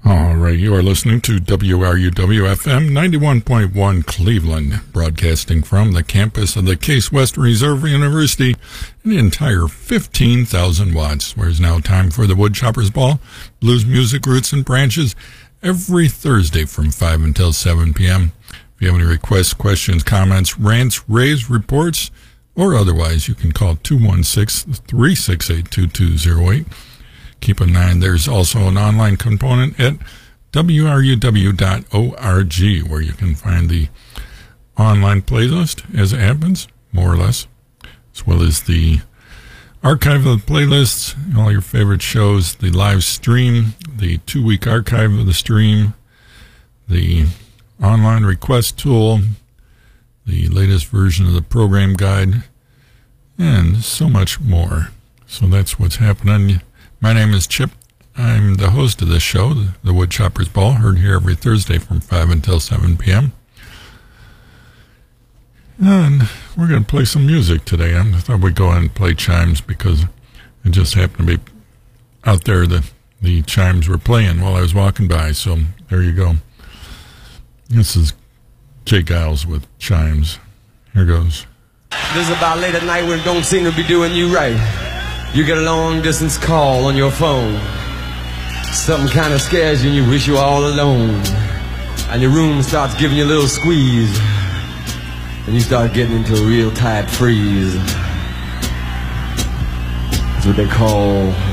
All right, you are listening to WRUW-FM 91.1 Cleveland, broadcasting from the campus of the Case Western Reserve University, an entire 15,000 watts, where it's now time for the Woodchoppers Ball, blues music, roots and branches, every Thursday from 5 until 7 p.m. If you have any requests, questions, comments, rants, raves, reports, or otherwise, you can call 216-368-2208. Keep in mind, there's also an online component at wruw.org where you can find the online playlist as it happens, more or less, as well as the archive of the playlists, all your favorite shows, the live stream, the 2-week archive of the stream, the online request tool, the latest version of the program guide, and so much more. So that's what's happening. My name is Chip. I'm the host of this show, the Woodchoppers Ball, heard here every Thursday from 5 until 7 p.m. And we're going to play some music today. I thought we'd go ahead and play chimes because it just happened to be out there the chimes were playing while I was walking by. So there you go. This is Jay Giles with Chimes. Here goes. This is about late at night when it don't seem to be doing you right. You get a long-distance call on your phone. Something kind of scares you and you wish you were all alone. And your room starts giving you a little squeeze. And you start getting into a real tight freeze. That's what they call